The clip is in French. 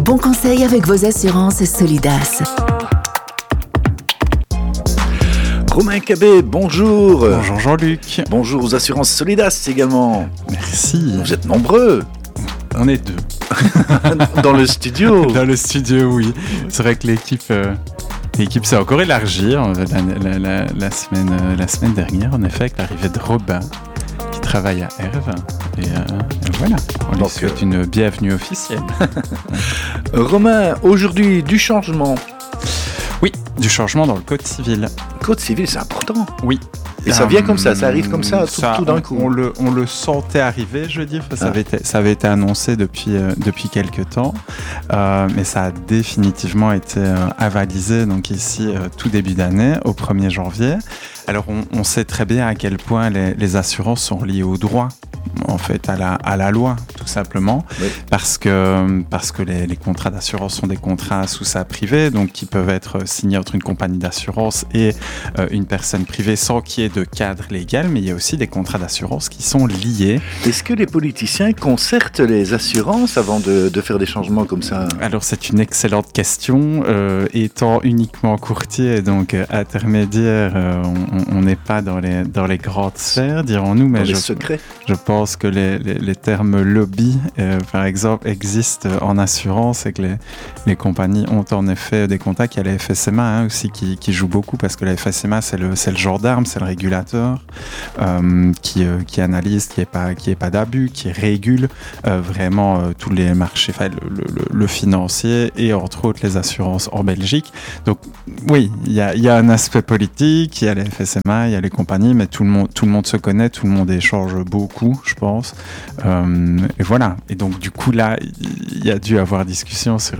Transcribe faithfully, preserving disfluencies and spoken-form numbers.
bons conseils avec vos assurances Solidas. Romain Cabet, bonjour. Bonjour Jean-Luc. Bonjour aux assurances Solidas également. Merci. Vous êtes nombreux. On est deux. Dans le studio. Dans le studio, oui. C'est vrai que l'équipe, euh, l'équipe s'est encore élargie la, la, la, la, semaine, euh, la semaine dernière, en effet, avec l'arrivée de Robin, qui travaille à Herve. Et, euh, et voilà, on lui Donc, souhaite euh... une bienvenue officielle. Romain, aujourd'hui, du changement. Oui, du changement dans le code civil. Code civil, c'est important. Oui. Et ça vient comme ça, ça arrive comme ça, tout, ça, tout d'un on, coup. On le, on le sentait arriver, je veux dire. Ça, ah. avait, été, ça avait été annoncé depuis, euh, depuis quelques temps, euh, mais ça a définitivement été euh, avalisé donc ici euh, tout début d'année, au premier janvier. Alors on, on sait très bien à quel point les, les assurances sont liées au droit, en fait, à la, à la loi, tout simplement, oui. parce que, parce que les, les contrats d'assurance sont des contrats sous sa privée, donc qui peuvent être signés entre une compagnie d'assurance et euh, une personne privée sans qu'il y ait de cadre légal, mais il y a aussi des contrats d'assurance qui sont liés. Est-ce que les politiciens concertent les assurances avant de, de faire des changements comme ça ? Alors c'est une excellente question. Euh, étant uniquement courtier et donc euh, intermédiaire, euh, on n'est pas dans les, dans les grandes sphères, dirons-nous, mais dans les je, secrets. je pense que les, les, les termes lobby, euh, par exemple, existent en assurance et que les, les compagnies ont en effet des contacts. Il y a la F S M A hein, aussi qui, qui joue beaucoup parce que la F S M A c'est le, c'est le gendarme, c'est le régulateur euh, qui, euh, qui analyse qu'il n'y ait pas, qu'il n'y ait pas d'abus, qui régule euh, vraiment euh, tous les marchés, enfin, le, le, le financier et entre autres les assurances en Belgique. Donc oui, il y a, y a un aspect politique, il y a la F S M A, il y a les compagnies, mais tout le monde, tout le monde se connaît, tout le monde échange beaucoup, je pense. Euh, et voilà. Et donc du coup là, il y a dû avoir discussion sur